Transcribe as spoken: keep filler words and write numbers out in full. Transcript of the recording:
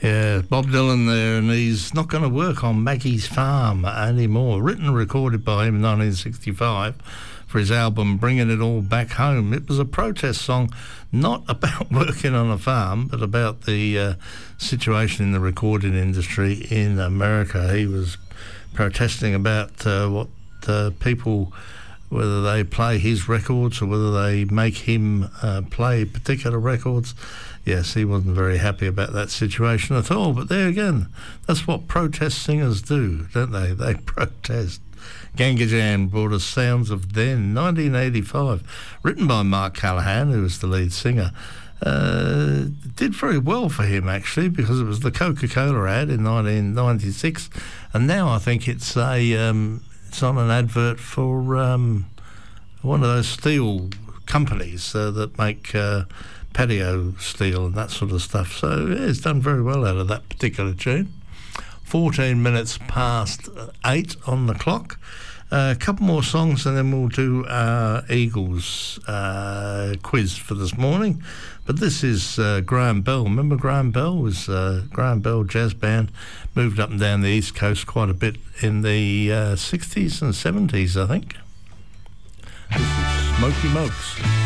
Yeah, Bob Dylan there, and he's not going to work on Maggie's Farm anymore. Written and recorded by him in nineteen sixty-five for his album Bringing It All Back Home. It was a protest song, not about working on a farm, but about the uh, situation in the recording industry in America. He was protesting about uh, what uh, people, whether they play his records or whether they make him uh, play particular records. Yes, he wasn't very happy about that situation at all. But there again, that's what protest singers do, don't they? They protest. Gangajan brought us Sounds of Then, nineteen eighty-five, written by Mark Callahan, who was the lead singer. Uh, did very well for him, actually, because it was the Coca-Cola ad in nineteen ninety-six, and now I think it's a um, it's on an advert for um, one of those steel companies uh, that make uh, patio steel and that sort of stuff. So yeah, it's done very well out of that particular tune. fourteen minutes past eight on the clock. Uh, a couple more songs and then we'll do our Eagles uh, quiz for this morning. But this is uh, Graham Bell. Remember Graham Bell? Was uh, Graham Bell Jazz Band, moved up and down the East Coast quite a bit in the uh, sixties and seventies, I think. This is Smoky Mokes.